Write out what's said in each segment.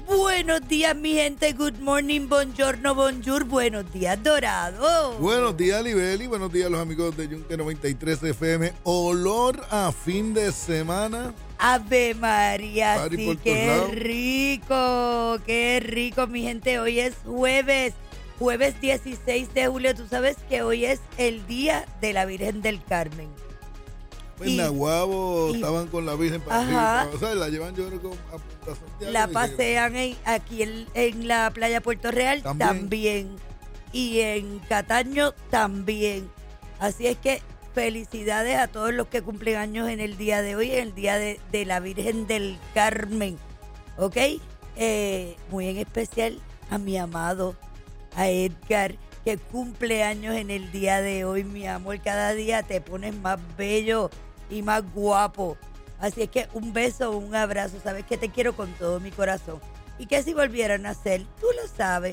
Buenos días, mi gente. Good morning, buongiorno, bonjour. Buenos días, Dorado. Buenos días, Libeli. Buenos días, los amigos de Yunque 93 FM. Olor a fin de semana. Ave María, Party sí, por todos qué lados. rico, mi gente. Hoy es jueves 16 de julio. Tú sabes que hoy es el día de la Virgen del Carmen. En Naguabo estaban con la Virgen para arriba. O sea, la llevan yo creo que a Punta Santiago. La pasean aquí en la playa Puerto Real también. Y en Cataño también. Así es que felicidades a todos los que cumplen años en el día de hoy, en el día de la Virgen del Carmen. ¿Ok? Muy en especial a mi amado, a Edgar, que cumple años en el día de hoy, mi amor. Cada día te pones más bello y más guapo. Así es que un beso, un abrazo. Sabes que te quiero con todo mi corazón. Y que si volvieran a ser, tú lo sabes,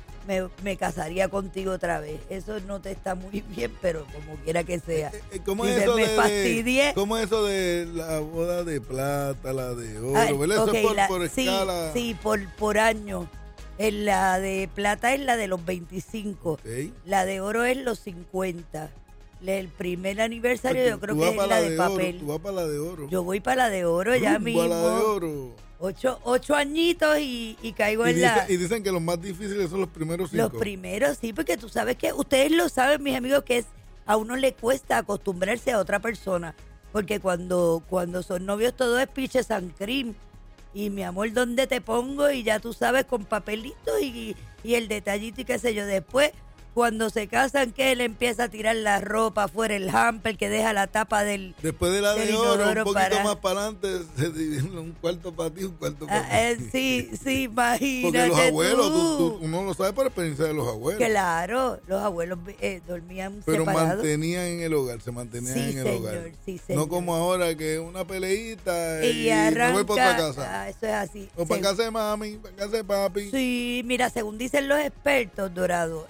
me casaría contigo otra vez. Eso no te está muy bien, pero como quiera que sea. ¿Cómo si es se eso me fastidié. ¿Cómo es eso de la boda de plata, la de oro? ¿Verdad? Okay, eso es por escala. Sí, por año. La de plata es la de los 25. Okay. La de oro es los 50. El primer aniversario yo creo que es la de papel. Tú vas para la de oro. Yo voy para la de oro ya mismo. Para la de oro. 8 añitos y caigo en la... Y dicen que los más difíciles son los primeros 5. Los primeros, sí, porque tú sabes que ustedes lo saben, mis amigos, que a uno le cuesta acostumbrarse a otra persona. Porque cuando son novios todo es piches and cream. Y mi amor, ¿dónde te pongo? Y ya tú sabes, con papelitos y el detallito y qué sé yo. Después, cuando se casan, que él empieza a tirar la ropa afuera, el hamper que deja la tapa del... Después de la de oro, un poquito más para adelante, se divide un cuarto para ti, un cuarto para ti. Sí, imagínate. Porque los abuelos, tú uno lo sabe por experiencia de los abuelos. Claro, los abuelos dormían pero separados. mantenían en el hogar, se mantenían en el hogar. Sí, señor. No como ahora que una peleita y me voy para otra casa. Eso es así. O para casa de mami, para casa de papi. Sí, mira, según dicen los expertos, Dorado,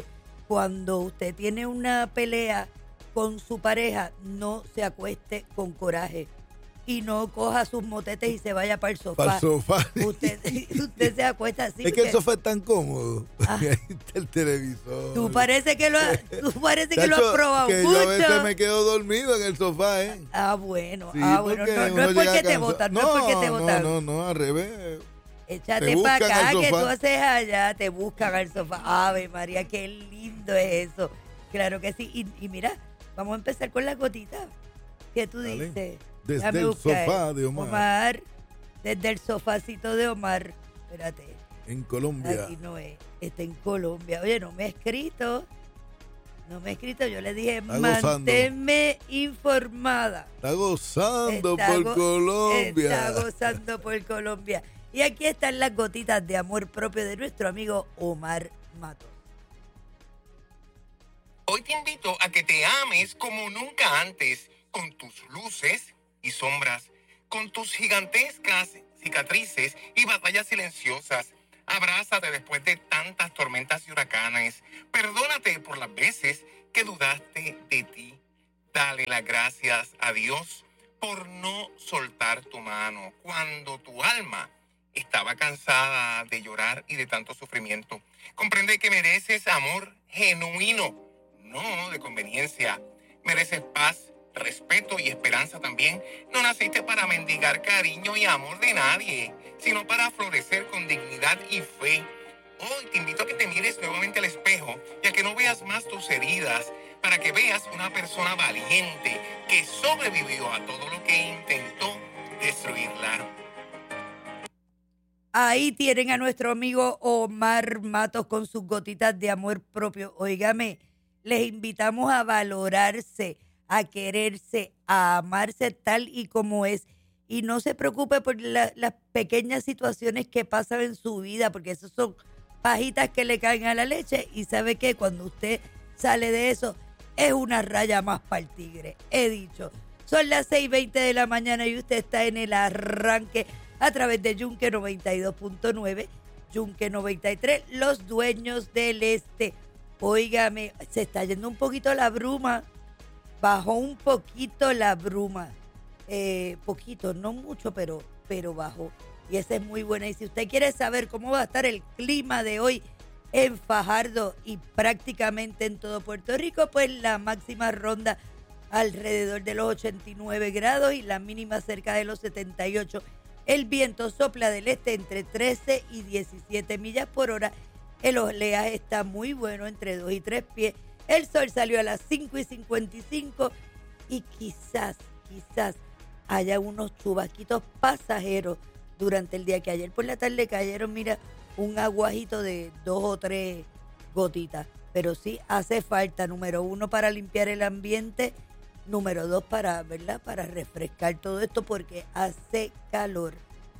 cuando usted tiene una pelea con su pareja, no se acueste con coraje. Y no coja sus motetes y se vaya para el sofá. Para el sofá. Usted se acuesta así. Es que el sofá es tan cómodo. Ahí está el televisor. Tú parece que lo has probado que mucho. Yo a veces me quedo dormido en el sofá, ¿eh? Bueno. Sí, No es porque te botan, no es porque te botan. No, al revés. Échate para acá, que tú haces allá, te buscan al sofá. Ave María, qué lindo es eso. Claro que sí. Y mira, vamos a empezar con las gotitas. ¿Qué tú dices? Desde el sofá de Omar. Desde el sofacito de Omar. Espérate. En Colombia. Aquí no es. Está en Colombia. Oye, no me ha escrito. Yo le dije, manténme informada. Está gozando por Colombia. Está gozando por Colombia. Y aquí están las gotitas de amor propio de nuestro amigo Omar Matos. Hoy te invito a que te ames como nunca antes, con tus luces y sombras, con tus gigantescas cicatrices y batallas silenciosas. Abrázate después de tantas tormentas y huracanes. Perdónate por las veces que dudaste de ti. Dale las gracias a Dios por no soltar tu mano cuando tu alma estaba cansada de llorar y de tanto sufrimiento. Comprende que mereces amor genuino, no de conveniencia. Mereces paz, respeto y esperanza también. No naciste para mendigar cariño y amor de nadie, sino para florecer con dignidad y fe. Hoy te invito a que te mires nuevamente al espejo y a que no veas más tus heridas, para que veas una persona valiente que sobrevivió a todo lo que intentó destruirla. Ahí tienen a nuestro amigo Omar Matos con sus gotitas de amor propio. Óigame, les invitamos a valorarse, a quererse, a amarse tal y como es. Y no se preocupe por las pequeñas situaciones que pasan en su vida, porque esas son pajitas que le caen a la leche. Y sabe que cuando usted sale de eso, es una raya más para el tigre. He dicho, son las 6:20 de la mañana y usted está en el arranque a través de Yunque 92.9, Yunque 93, los dueños del este. Óigame, se está yendo un poquito la bruma, bajó un poquito la bruma, poquito, no mucho, pero bajó. y esa es muy buena. Y si usted quiere saber cómo va a estar el clima de hoy en Fajardo y prácticamente en todo Puerto Rico, pues la máxima ronda alrededor de los 89 grados y la mínima cerca de los 78. El viento sopla del este entre 13 y 17 millas por hora. El oleaje está muy bueno, entre 2 y 3 pies. El sol salió a las 5:55 y quizás haya unos chubasquitos pasajeros durante el día, que ayer por la tarde cayeron, mira, un aguajito de 2 o 3 gotitas. Pero sí hace falta, número 1, para limpiar el ambiente, número 2, para, ¿verdad?, para refrescar todo esto, porque hace calor,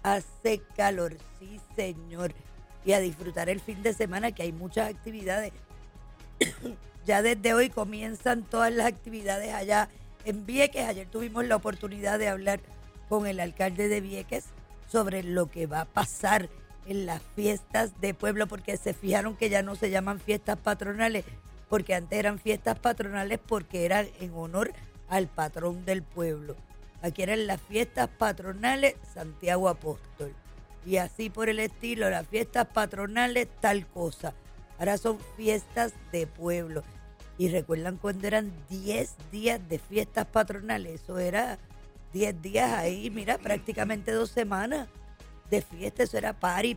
sí señor. Y a disfrutar el fin de semana, que hay muchas actividades. Ya desde hoy comienzan todas las actividades allá en Vieques. Ayer tuvimos la oportunidad de hablar con el alcalde de Vieques sobre lo que va a pasar en las fiestas de pueblo, porque se fijaron que ya no se llaman fiestas patronales, porque antes eran fiestas patronales porque eran en honor al patrón del pueblo. Aquí eran las fiestas patronales Santiago Apóstol. Y así por el estilo, las fiestas patronales tal cosa. Ahora son fiestas de pueblo. Y recuerdan cuando eran 10 días de fiestas patronales. Eso era 10 días ahí, mira, prácticamente 2 semanas de fiesta. Eso era party.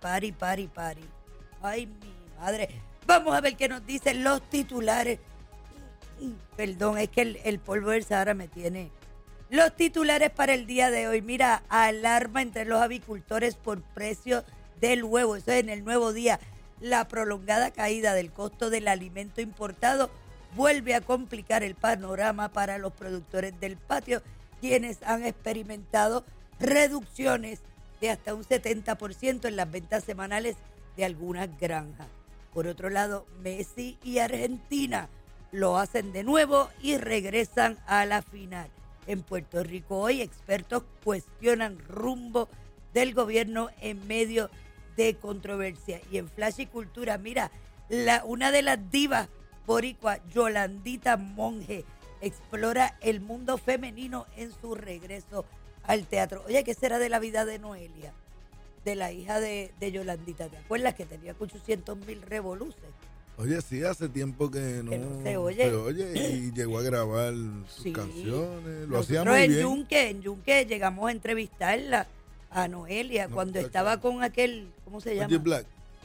Ay, mi madre. Vamos a ver qué nos dicen los titulares. Perdón, es que el polvo del Sahara me tiene. Los titulares para el día de hoy. Mira, alarma entre los avicultores por precio del huevo. Eso es en el Nuevo Día. La prolongada caída del costo del alimento importado vuelve a complicar el panorama para los productores del patio, quienes han experimentado reducciones de hasta un 70% en las ventas semanales de algunas granjas. Por otro lado, Messi y Argentina lo hacen de nuevo y regresan a la final. En Puerto Rico hoy, expertos cuestionan rumbo del gobierno en medio de controversia. Y en Flash y Cultura, mira, una de las divas boricua, Yolandita Monge, explora el mundo femenino en su regreso al teatro. Oye, ¿qué será de la vida de Noelia? De la hija de Yolandita. ¿Te acuerdas que tenía 800,000 revoluces? Oye, sí, hace tiempo que no se oye. Y llegó a grabar sus canciones. Lo hacía Nosotros muy bien. En Yunque llegamos a entrevistarla a Noelia cuando estaba con aquel, ¿cómo se llama? Oye, Black.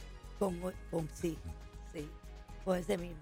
Sí, con ese mismo.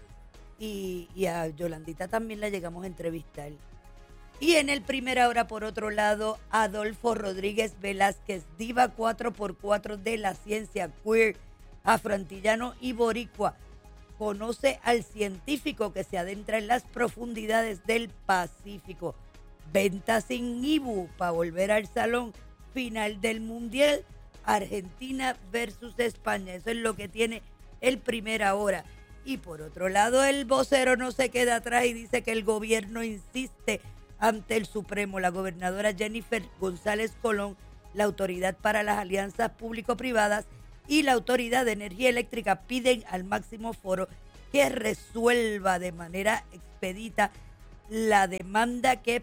Y a Yolandita también la llegamos a entrevistar. Y en el Primera Hora, por otro lado, Adolfo Rodríguez Velázquez, diva 4x4 de la ciencia queer, afroantillano y boricua, conoce al científico que se adentra en las profundidades del Pacífico. Venta sin Ibu para volver al salón. Final del Mundial, Argentina versus España. Eso es lo que tiene el Primera Hora. Y por otro lado, el vocero no se queda atrás y dice que el gobierno insiste ante el Supremo. La gobernadora Jennifer González Colón, la Autoridad para las Alianzas Público-Privadas y la Autoridad de Energía Eléctrica piden al máximo foro que resuelva de manera expedita la demanda que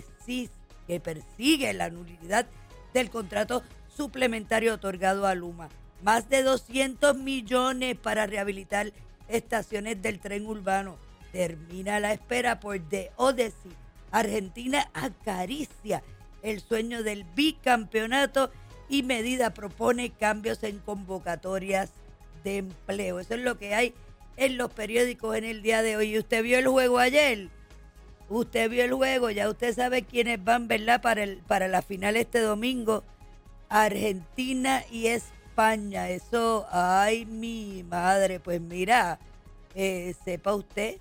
persigue la nulidad del contrato suplementario otorgado a Luma. Más de 200 millones para rehabilitar estaciones del tren urbano. Termina la espera por The Odyssey. Argentina acaricia el sueño del bicampeonato y Medida propone cambios en convocatorias de empleo. Eso es lo que hay en los periódicos en el día de hoy. ¿Usted vio el juego ayer? Usted vio el juego, ya usted sabe quiénes van, ¿verdad? Para la final este domingo. Argentina y España. Eso, ay, mi madre. Pues mira, sepa usted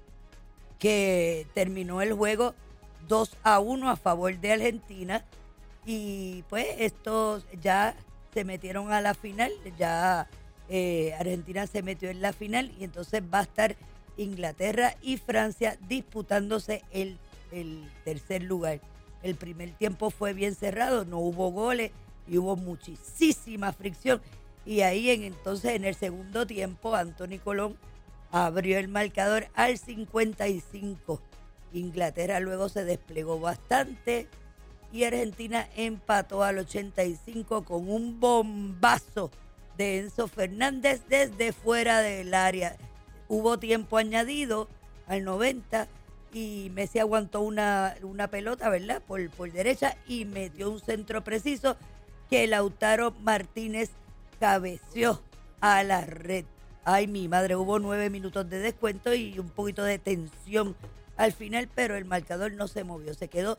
que terminó el juego 2-1 a favor de Argentina. Y pues estos ya se metieron a la final, ya Argentina se metió en la final y entonces va a estar Inglaterra y Francia disputándose el tercer lugar. El primer tiempo fue bien cerrado, no hubo goles y hubo muchísima fricción. Y ahí entonces en el segundo tiempo Anthony Colón abrió el marcador al 55. Inglaterra luego se desplegó bastante y Argentina empató al 85 con un bombazo de Enzo Fernández desde fuera del área. Hubo tiempo añadido al 90 y Messi aguantó una pelota, ¿verdad? Por derecha y metió un centro preciso que Lautaro Martínez cabeceó a la red. Ay, mi madre, hubo 9 minutos de descuento y un poquito de tensión al final, pero el marcador no se movió, se quedó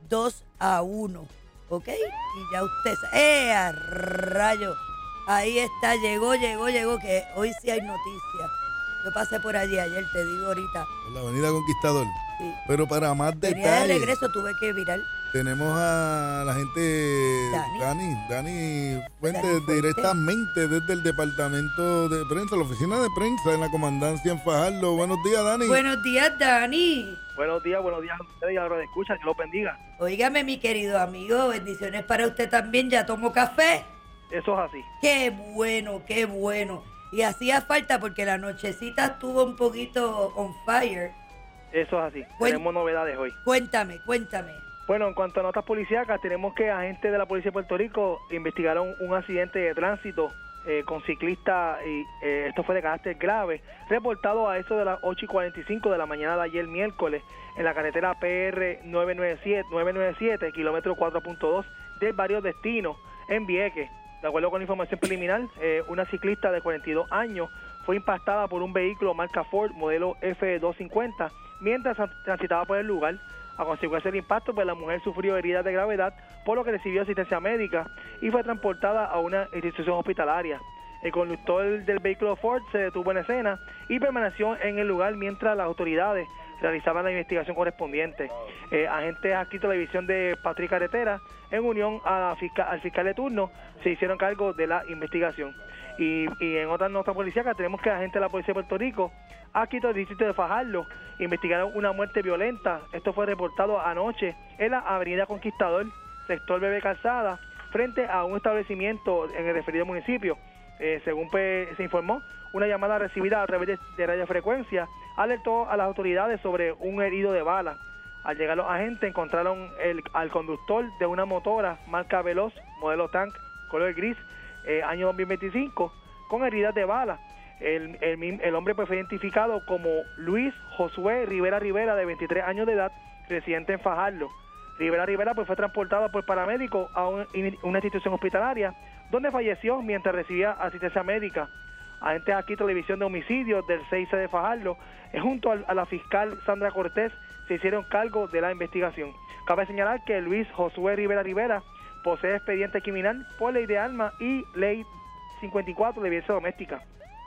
2-1, ¿ok? Y ya usted sabe, ¡a rayo! Ahí está, llegó, que hoy sí hay noticias. Yo pasé por allí ayer, te digo ahorita. Por la avenida Conquistador. Sí. Pero para más Venía detalles, de regreso, tuve que virar. tenemos a la gente Dani Fuentes directamente desde el departamento de prensa, la oficina de prensa en la comandancia en Fajardo. Buenos días, Dani. Buenos días, Dani. Buenos días a ustedes y a los que escuchan, que lo bendiga. Óigame, mi querido amigo, bendiciones para usted también. ¿Ya tomó café? Eso es así. Qué bueno, qué bueno. Y hacía falta porque la nochecita estuvo un poquito on fire. Eso es así. Tenemos novedades hoy. Cuéntame. Bueno, en cuanto a notas policíacas, tenemos que agentes de la Policía de Puerto Rico investigaron un accidente de tránsito con ciclista, y esto fue de carácter grave, reportado a eso de las 8:45 de la mañana de ayer miércoles, en la carretera PR 997, kilómetro 4.2 del barrio Destino, en Vieques. De acuerdo con la información preliminar, una ciclista de 42 años fue impactada por un vehículo marca Ford, modelo F250, mientras transitaba por el lugar. A consecuencia del impacto, pues la mujer sufrió heridas de gravedad, por lo que recibió asistencia médica y fue transportada a una institución hospitalaria. El conductor del vehículo Ford se detuvo en escena y permaneció en el lugar mientras las autoridades realizaban la investigación correspondiente. Agentes adscritos a la división de Patrulla y Carretera, en unión al fiscal de turno, se hicieron cargo de la investigación. Y en otras notas policíacas tenemos que agentes de la Policía de Puerto Rico, adscritos al distrito de Fajardo, investigaron una muerte violenta. Esto fue reportado anoche en la avenida Conquistador, sector Bebé Calzada, frente a un establecimiento en el referido municipio. Según se informó, una llamada recibida a través de radiofrecuencia alertó a las autoridades sobre un herido de bala. Al llegar los agentes encontraron al conductor de una motora marca Veloz, modelo Tank, color gris, año 2025, con heridas de bala. El hombre pues, fue identificado como Luis Josué Rivera, de 23 años de edad, residente en Fajardo. Rivera pues, fue transportado por paramédicos a una institución hospitalaria, donde falleció mientras recibía asistencia médica. Agentes aquí de la División de Homicidios del 6C de Fajardo, junto a la fiscal Sandra Cortés, se hicieron cargo de la investigación. Cabe señalar que Luis Josué Rivera posee expediente criminal por ley de armas y ley 54 de violencia doméstica.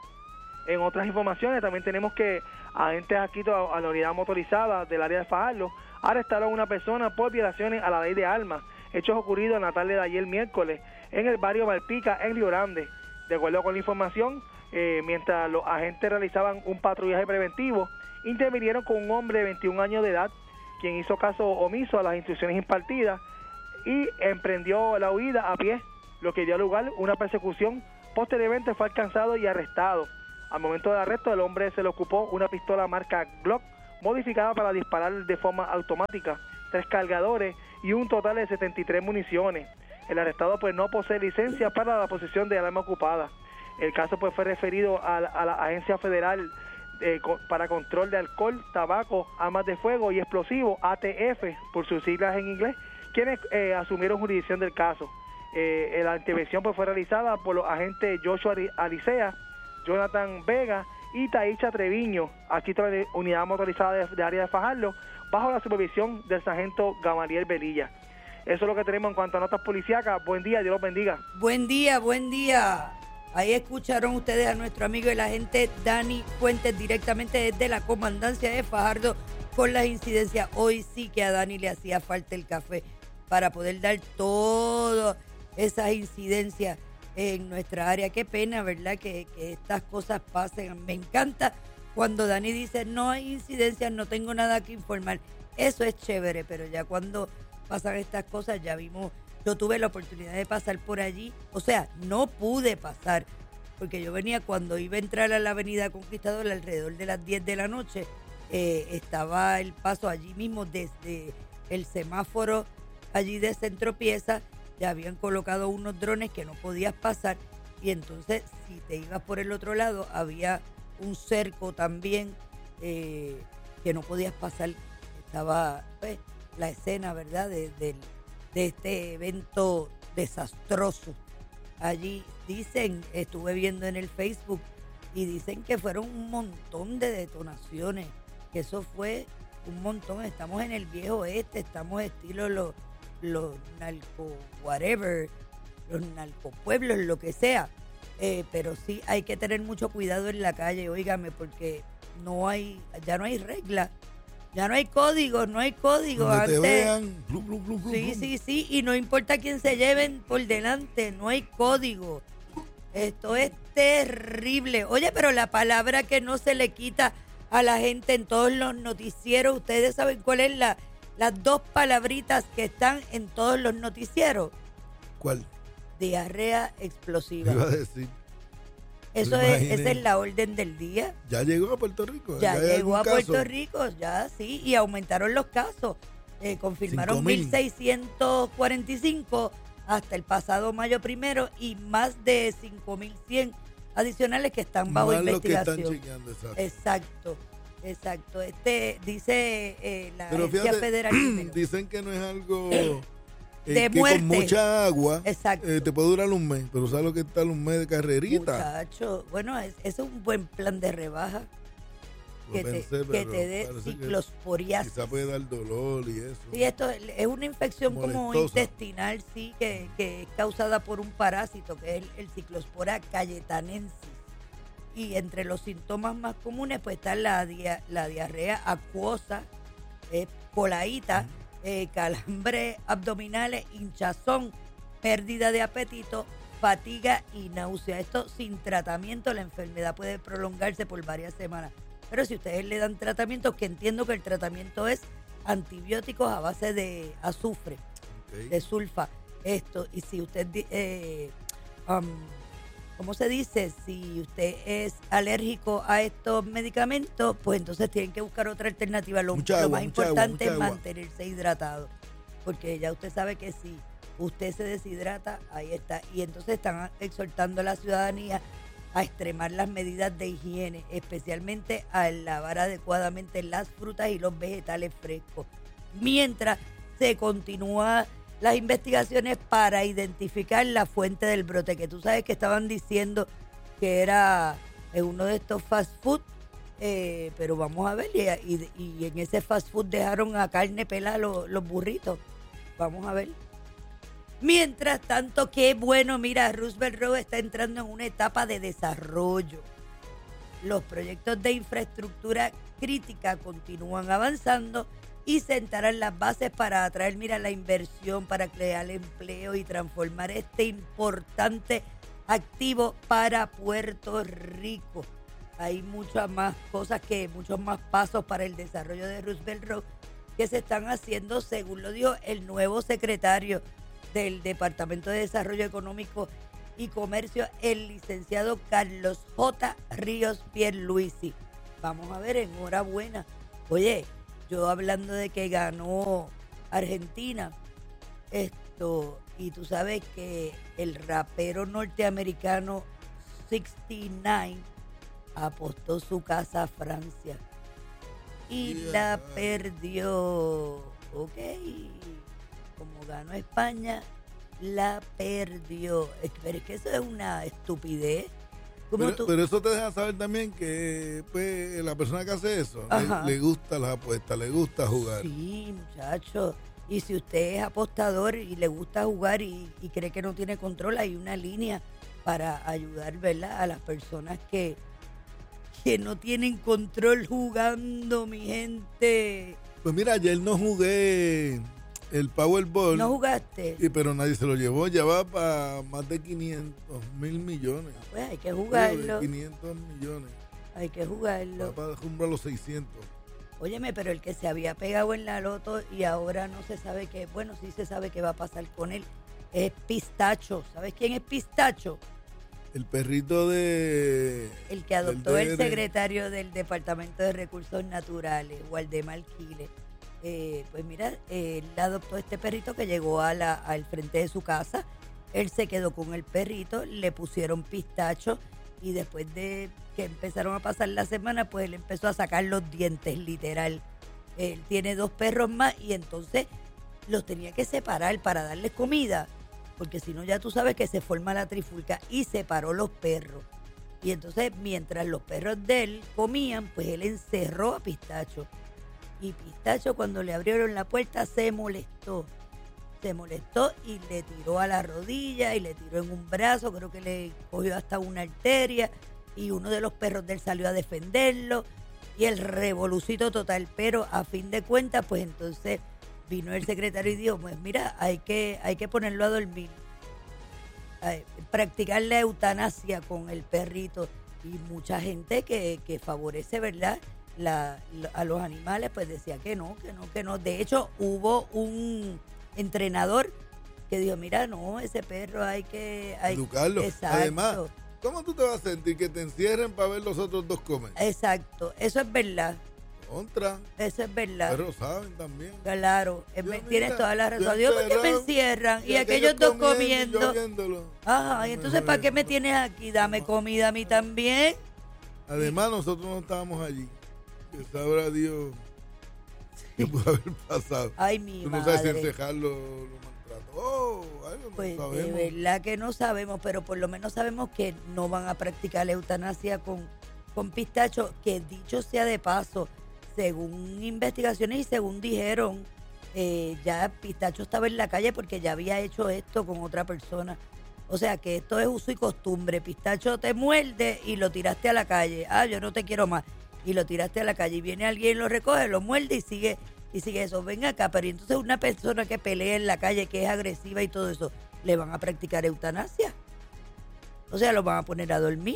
En otras informaciones también tenemos que agentes adscritos a la unidad motorizada del área de Fajardo arrestaron a una persona por violaciones a la ley de armas, hechos ocurridos en la tarde de ayer miércoles en el barrio Malpica, en Río Grande. De acuerdo con la información, mientras los agentes realizaban un patrullaje preventivo, intervinieron con un hombre de 21 años de edad, quien hizo caso omiso a las instrucciones impartidas y emprendió la huida a pie, lo que dio lugar a una persecución. Posteriormente fue alcanzado y arrestado. Al momento del arresto, el hombre se le ocupó una pistola marca Glock, modificada para disparar de forma automática, 3 cargadores y un total de 73 municiones. El arrestado pues no posee licencia para la posesión de arma ocupada. El caso pues fue referido a la Agencia Federal para Control de Alcohol, Tabaco, Armas de Fuego y Explosivos, ATF, por sus siglas en inglés, quienes asumieron jurisdicción del caso. La intervención pues fue realizada por los agentes Joshua Alicea, Jonathan Vega y Taicha Treviño, aquí toda la unidad motorizada de área de Fajardo, bajo la supervisión del sargento Gamaliel Velilla. Eso es lo que tenemos en cuanto a notas policíacas. Buen día, Dios los bendiga. Buen día. Ahí escucharon ustedes a nuestro amigo el agente Dani Fuentes directamente desde la comandancia de Fajardo con las incidencias. Hoy sí que a Dani le hacía falta el café para poder dar todas esas incidencias en nuestra área. Qué pena, ¿verdad? Que estas cosas pasen. Me encanta cuando Dani dice no hay incidencias, no tengo nada que informar. Eso es chévere, pero ya cuando pasan estas cosas, ya vimos, yo tuve la oportunidad de pasar por allí, o sea, no pude pasar, porque yo venía cuando iba a entrar a la avenida Conquistador alrededor de las 10 de la noche, estaba el paso allí mismo desde el semáforo allí de Centro Pieza, ya habían colocado unos drones que no podías pasar, y entonces si te ibas por el otro lado había un cerco también que no podías pasar. Estaba pues la escena, ¿verdad?, de este evento desastroso. Allí dicen, estuve viendo en el Facebook, y dicen que fueron un montón de detonaciones, que eso fue un montón. Estamos en el viejo oeste, estamos estilo los narco whatever, los narcopueblos, lo que sea. Pero sí hay que tener mucho cuidado en la calle, óigame, porque ya no hay reglas, ya no hay códigos, Donde antes. te vean, blum, blum, blum, blum, Sí, blum. sí, y no importa quién se lleven por delante, no hay código. Esto es terrible. Oye, pero la palabra que no se le quita a la gente en todos los noticieros, ¿ustedes saben cuál es las dos palabritas que están en todos los noticieros? ¿Cuál? Diarrea explosiva. Iba a decir. Esa es la orden del día. Ya llegó a Puerto Rico. Ya hay llegó a algún caso? Puerto Rico, ya sí, y aumentaron los casos. Confirmaron 1.645 hasta el pasado mayo 1 y más de 5.100 adicionales que están bajo Más investigación. Los que están chequeando, Exacto. Dice la Pero Agencia fíjate, Federal. dicen que no es algo de que muerte. con mucha agua Exacto. te puede durar un mes, pero ¿sabes lo que está un mes de carrerita? Muchacho, bueno, es un buen plan de rebaja. Lo pensé, que pero te dé parece que ciclosporiasis. quizá puede dar dolor y eso. Sí, esto es una infección como Molestosa. intestinal, sí, que es causada por un parásito, que es el Ciclospora cayetanensis. Y entre los síntomas más comunes pues está la diarrea acuosa, colaíta, calambre abdominales, hinchazón, pérdida de apetito, fatiga y náusea. Esto sin tratamiento, la enfermedad puede prolongarse por varias semanas. Pero si ustedes le dan tratamiento, que entiendo que el tratamiento es antibióticos a base de azufre, de sulfa, y si usted, ¿cómo se dice? Si usted es alérgico a estos medicamentos, pues entonces tienen que buscar otra alternativa. Lo más importante es mantenerse hidratado, porque ya usted sabe que si usted se deshidrata, ahí está. Y entonces están exhortando a la ciudadanía a extremar las medidas de higiene, especialmente al lavar adecuadamente las frutas y los vegetales frescos, mientras se continúan las investigaciones para identificar la fuente del brote, que tú sabes que estaban diciendo que era uno de estos fast food, pero vamos a ver, y en ese fast food dejaron a carne pelada los burritos, vamos a ver. Mientras tanto, qué bueno, mira, Roosevelt Road está entrando en una etapa de desarrollo. Los proyectos de infraestructura crítica continúan avanzando y sentarán las bases para atraer, mira, la inversión, para crear empleo y transformar este importante activo para Puerto Rico. Hay muchas más cosas, muchos más pasos para el desarrollo de Roosevelt Road que se están haciendo, según lo dijo el nuevo secretario del Departamento de Desarrollo Económico y Comercio, el licenciado Carlos J. Ríos Pierluisi. Vamos a ver, enhorabuena. Oye, yo hablando de que ganó Argentina, y tú sabes que el rapero norteamericano 69 apostó su casa a Francia y la perdió. Ok. Como ganó España, la perdió. Pero es que eso es una estupidez. Pero eso te deja saber también que pues, la persona que hace eso le gusta las apuestas, le gusta jugar. Sí, muchacho. Y si usted es apostador y le gusta jugar y cree que no tiene control, hay una línea para ayudar, ¿verdad?, a las personas que no tienen control jugando, mi gente. Pues mira, ayer no jugué el Powerball. ¿No jugaste? Pero nadie se lo llevó, ya va para más de 500,000 millones. Pues hay que jugarlo. 500 millones. Hay que jugarlo. Va para rumbo a los 600. Óyeme, pero el que se había pegado en la loto y ahora no se sabe qué, bueno, sí se sabe qué va a pasar con él, es Pistacho. ¿Sabes quién es Pistacho? El perrito de... El que adoptó el secretario del Departamento de Recursos Naturales, Waldemar Quiles. pues mira, él adoptó este perrito que llegó al frente de su casa. Él se quedó con el perrito, le pusieron Pistacho y después de que empezaron a pasar la semana, pues él empezó a sacar los dientes, literal. Él tiene 2 perros más y entonces los tenía que separar para darles comida, porque si no ya tú sabes que se forma la trifulca, y separó los perros. Y entonces mientras los perros de él comían, pues él encerró a Pistacho. Y Pistacho, cuando le abrieron la puerta, se molestó y le tiró a la rodilla y le tiró en un brazo, creo que le cogió hasta una arteria, y uno de los perros de él salió a defenderlo y el revolucito total. Pero a fin de cuentas, pues entonces vino el secretario y dijo, pues mira, hay que ponerlo a dormir, practicar la eutanasia con el perrito. Y mucha gente que favorece, ¿verdad?, a los animales, pues decía que no. De hecho, hubo un entrenador que dijo, mira, no, ese perro hay que educarlo. Exacto. Además, ¿cómo tú te vas a sentir que te encierren para ver los otros 2 comer? Exacto, eso es verdad. Contra. Eso es verdad. Los perros saben también. Claro, tienes toda la razón. Dios, ¿por qué me encierran? Y aquellos 2 comiendo. Ajá, y entonces, ¿para qué me tienes aquí? Dame comida a mí también. Además, nosotros no estábamos allí. Que sabrá Dios qué pudo haber pasado. Ay, mi Tú madre. no sabes si el cejar lo maltrató. Pues no sabemos. De verdad que no sabemos, pero por lo menos sabemos que no van a practicar la eutanasia con Pistacho, que dicho sea de paso, según investigaciones y según dijeron, ya Pistacho estaba en la calle porque ya había hecho esto con otra persona. O sea que esto es uso y costumbre. Pistacho te muerde y lo tiraste a la calle. Yo no te quiero más. Y lo tiraste a la calle y viene alguien, lo recoge, lo muerde y sigue eso. Ven acá, pero entonces una persona que pelea en la calle, que es agresiva y todo eso, ¿le van a practicar eutanasia? O sea, ¿lo van a poner a dormir?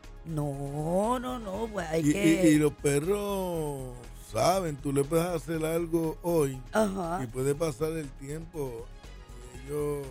No, pues y los perros saben, tú le puedes hacer algo hoy. Ajá. Y puede pasar el tiempo y ellos,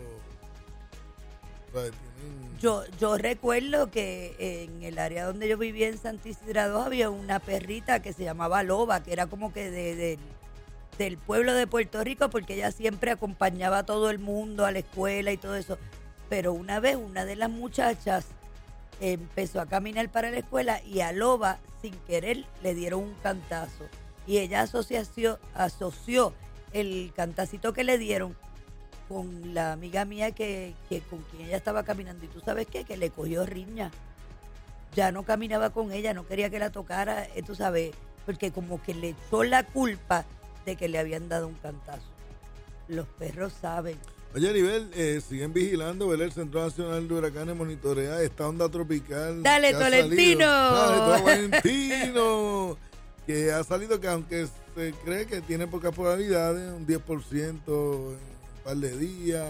¿sabes? Yo recuerdo que en el área donde yo vivía en Santa Isidra 2 había una perrita que se llamaba Loba, que era como que del pueblo de Puerto Rico, porque ella siempre acompañaba a todo el mundo a la escuela y todo eso. Pero una vez una de las muchachas empezó a caminar para la escuela y a Loba, sin querer, le dieron un cantazo. Y ella asoció el cantacito que le dieron con la amiga mía que con quien ella estaba caminando. Y tú sabes qué, que le cogió riña. Ya no caminaba con ella, no quería que la tocara, tú sabes, porque como que le echó la culpa de que le habían dado un cantazo. Los perros saben. Oye, Anibel, siguen vigilando, ¿verdad? El Centro Nacional de Huracanes monitorea esta onda tropical. ¡Dale, Tolentino! ¡Dale, Tolentino! Que ha salido, que aunque se cree que tiene pocas probabilidades, un 10% par de días,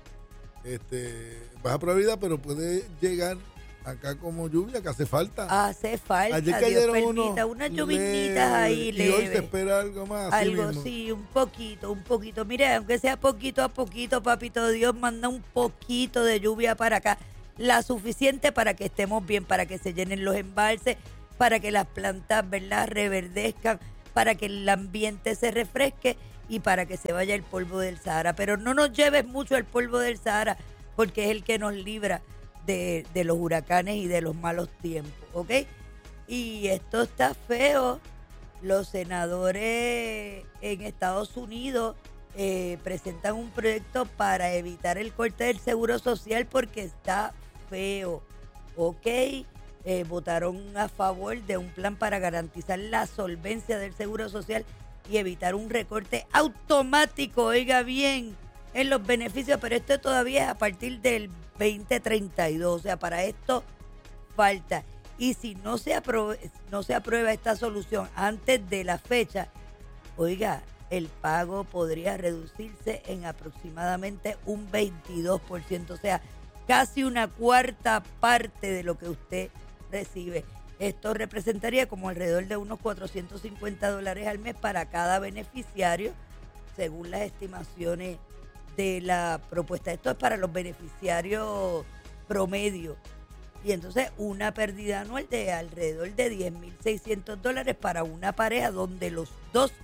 baja probabilidad, pero puede llegar acá como lluvia, que hace falta. Hace falta, ayer cayeron Dios permita, unas lluvinitas ahí leves. Y hoy se espera algo más. Algo, sí, un poquito. Mire, aunque sea poquito a poquito, papito Dios manda un poquito de lluvia para acá, la suficiente para que estemos bien, para que se llenen los embalses, para que las plantas, ¿verdad?, reverdezcan, para que el ambiente se refresque y para que se vaya el polvo del Sahara. Pero no nos lleves mucho el polvo del Sahara, porque es el que nos libra de los huracanes y de los malos tiempos, ¿ok? Y esto está feo. Los senadores en Estados Unidos presentan un proyecto para evitar el corte del seguro social porque está feo, ¿ok? Votaron a favor de un plan para garantizar la solvencia del seguro social y evitar un recorte automático, oiga bien, en los beneficios, pero esto todavía es a partir del 2032, o sea, para esto falta. Y si no se aprueba esta solución antes de la fecha, oiga, el pago podría reducirse en aproximadamente un 22%, o sea, casi una cuarta parte de lo que usted recibe. Esto representaría como alrededor de unos $450 al mes para cada beneficiario, según las estimaciones de la propuesta. Esto es para los beneficiarios promedio. Y entonces una pérdida anual de alrededor de $10,600 para una pareja donde los dos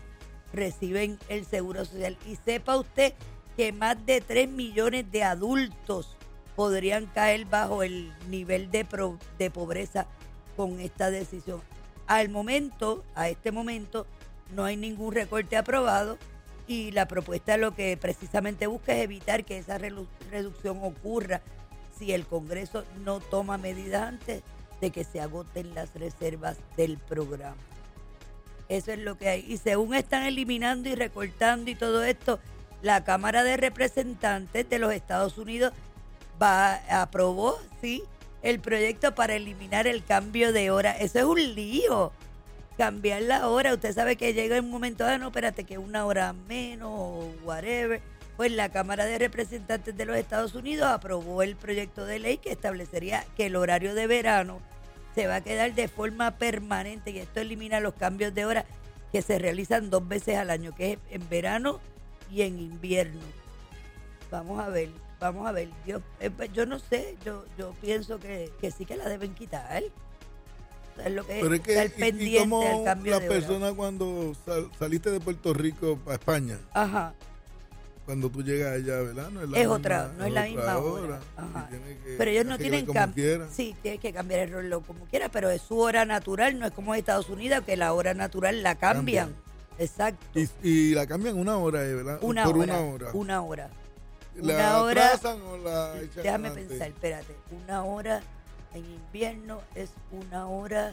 reciben el Seguro Social. Y sepa usted que más de 3 millones de adultos podrían caer bajo el nivel de pobreza con esta decisión. A este momento, no hay ningún recorte aprobado y la propuesta lo que precisamente busca es evitar que esa reducción ocurra si el Congreso no toma medidas antes de que se agoten las reservas del programa. Eso es lo que hay. Y según están eliminando y recortando y todo esto, la Cámara de Representantes de los Estados Unidos aprobó, sí, el proyecto para eliminar el cambio de hora. Eso es un lío. Cambiar la hora. Usted sabe que llega un momento, no, espérate, que 1 hora menos o whatever. Pues la Cámara de Representantes de los Estados Unidos aprobó el proyecto de ley que establecería que el horario de verano se va a quedar de forma permanente y esto elimina los cambios de hora que se realizan 2 veces al año, que es en verano y en invierno. Vamos a ver. Yo no sé, yo pienso que sí que la deben quitar. Es lo que es estar pendiente al cambio de hora. La persona cuando saliste de Puerto Rico a España, ajá, cuando tú llegas allá, ¿verdad? No es la misma hora. Ajá. Pero ellos no tienen cambio. Sí, tienes que cambiar el reloj como quiera, pero es su hora natural, no es como en Estados Unidos, que la hora natural la cambian. Exacto. Y la cambian 1 hora, ¿verdad? Por 1 hora. 1 hora. ¿La atrasan o la echan Déjame antes? pensar, espérate. 1 hora en invierno es 1 hora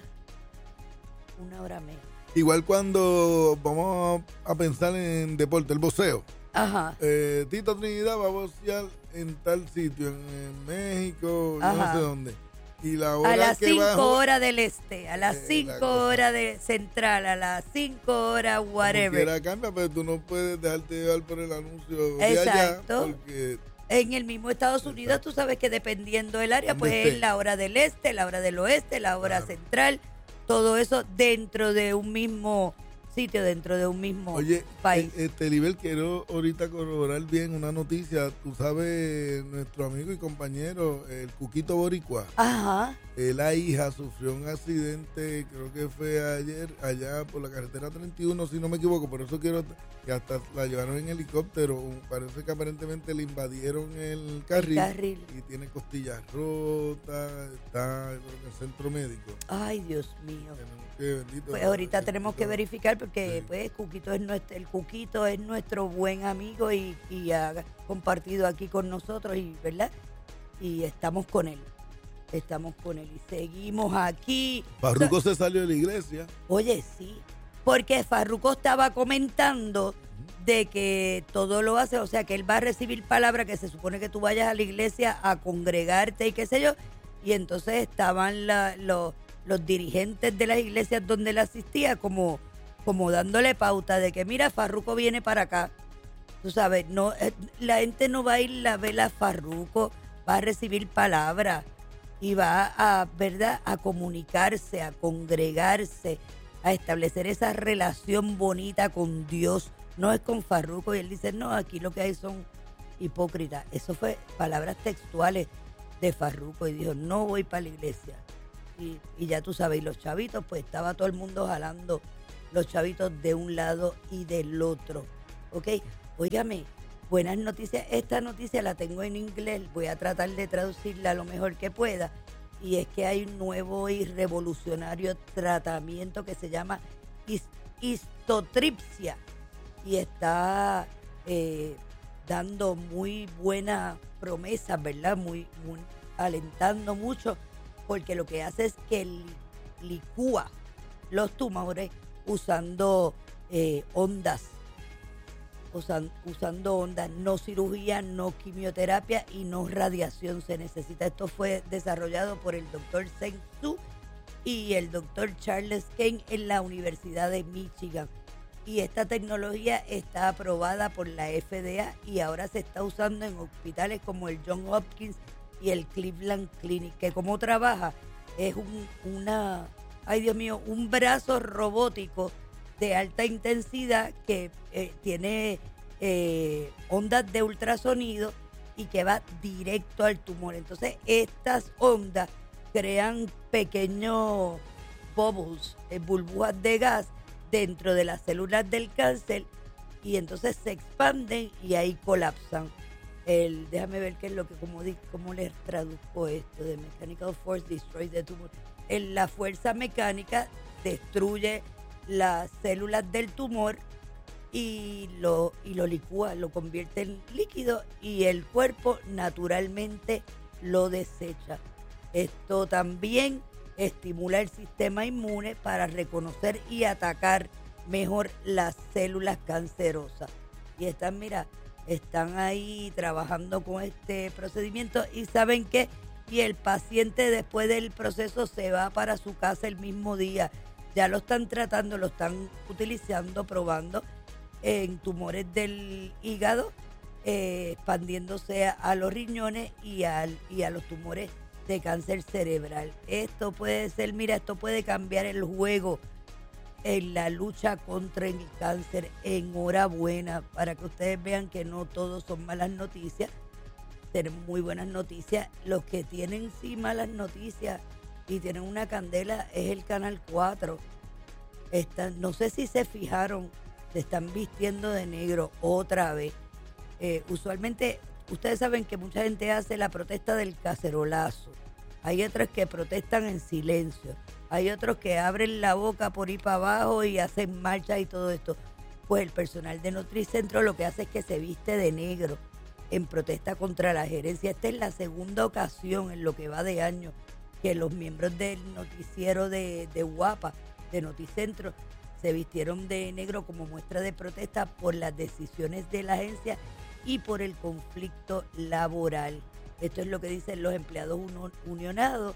menos. Igual cuando vamos a pensar en deporte, el boxeo. Ajá. Tito Trinidad va a boxear en tal sitio, en México, yo no sé dónde. Y la hora a las que 5 bajo, horas del este, a las 5 horas de central, a las 5 horas whatever. Quiera cambia, pero tú no puedes dejarte llevar por el anuncio exacto. de allá. Porque en el mismo Estados Unidos, tú sabes que dependiendo del área, pues es la hora del este, la hora del oeste, la hora central, todo eso dentro de un mismo sitio, dentro de un mismo país. Libel, quiero ahorita corroborar bien una noticia. Tú sabes, nuestro amigo y compañero, el Cuquito Boricua. Ajá. La hija sufrió un accidente, creo que fue ayer, allá por la carretera 31, si no me equivoco. Por eso quiero que hasta la llevaron en helicóptero. Parece que aparentemente le invadieron el carril. Y tiene costillas rotas, está en el centro médico. Ay, Dios mío. Bendito, pues ahorita tenemos que verificar porque pues el Cuquito es nuestro buen amigo y ha compartido aquí con nosotros y verdad y estamos con él y seguimos aquí. Farruko se salió de la iglesia. Oye, sí, porque Farruko estaba comentando de que todo lo hace, o sea que él va a recibir palabra, que se supone que tú vayas a la iglesia a congregarte y qué sé yo, y entonces estaban los dirigentes de las iglesias donde él asistía como dándole pauta de que mira, Farruko viene para acá. Tú sabes, no, la gente no va a ir a ver a Farruko, va a recibir palabra y va ¿verdad?, a comunicarse, a congregarse, a establecer esa relación bonita con Dios. No es con Farruko y él dice, no, aquí lo que hay son hipócritas. Eso fue palabras textuales de Farruko y dijo, no voy para la iglesia. Y ya tú sabes, y los chavitos, pues estaba todo el mundo jalando los chavitos de un lado y del otro. ¿Ok? Óigame, buenas noticias. Esta noticia la tengo en inglés, voy a tratar de traducirla lo mejor que pueda. Y es que hay un nuevo y revolucionario tratamiento que se llama histotripsia. Y está dando muy buenas promesas, ¿verdad? Muy alentando mucho. Porque lo que hace es que licúa los tumores usando ondas, no cirugía, no quimioterapia y no radiación se necesita. Esto fue desarrollado por el doctor Zeng Su y el doctor Charles Kane en la Universidad de Michigan. Y esta tecnología está aprobada por la FDA y ahora se está usando en hospitales como el Johns Hopkins y el Cleveland Clinic, que como trabaja es un brazo robótico de alta intensidad que tiene ondas de ultrasonido y que va directo al tumor. Entonces estas ondas crean pequeños bubbles, burbujas de gas dentro de las células del cáncer y entonces se expanden y ahí colapsan. Déjame ver qué es lo que, cómo les traduzco esto, de mechanical force destroys the tumor. La fuerza mecánica destruye las células del tumor y lo licúa, lo convierte en líquido y el cuerpo naturalmente lo desecha. Esto también estimula el sistema inmune para reconocer y atacar mejor las células cancerosas. Y están ahí trabajando con este procedimiento y ¿saben qué? Y el paciente después del proceso se va para su casa el mismo día. Ya lo están tratando, lo están utilizando, probando en tumores del hígado, expandiéndose a los riñones y a los tumores de cáncer cerebral. Esto puede ser, esto puede cambiar el juego en la lucha contra el cáncer. Enhorabuena, para que ustedes vean que no todos son malas noticias. Tenemos muy buenas noticias. Los que tienen sí malas noticias y tienen una candela es el Canal 4. No sé si se fijaron, se están vistiendo de negro otra vez. Usualmente, ustedes saben que mucha gente hace la protesta del cacerolazo. Hay otros que protestan en silencio. Hay otros que abren la boca por ir para abajo y hacen marcha y todo esto. Pues el personal de Notricentro lo que hace es que se viste de negro en protesta contra la gerencia. Esta es la segunda ocasión en lo que va de año que los miembros del noticiero de Guapa, de Noticentro, se vistieron de negro como muestra de protesta por las decisiones de la agencia y por el conflicto laboral. Esto es lo que dicen los empleados unionados.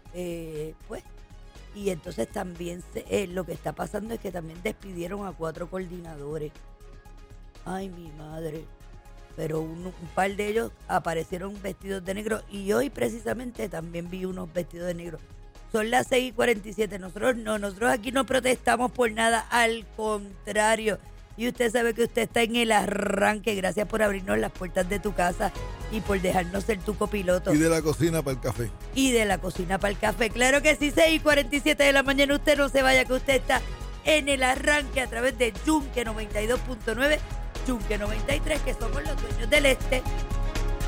Y entonces también lo que está pasando es que también despidieron a 4 coordinadores. Ay, mi madre. Pero un par de ellos aparecieron vestidos de negro y hoy precisamente también vi unos vestidos de negro. Son las 6:47. Nosotros aquí no protestamos por nada, al contrario. Y usted sabe que usted está en el arranque. Gracias por abrirnos las puertas de tu casa y por dejarnos ser tu copiloto. Y de la cocina para el café. Y de la cocina para el café. Claro que sí, 6:47 de la mañana. Usted no se vaya, que usted está en el arranque a través de Yunque 92.9, Yunque 93, que somos los dueños del este.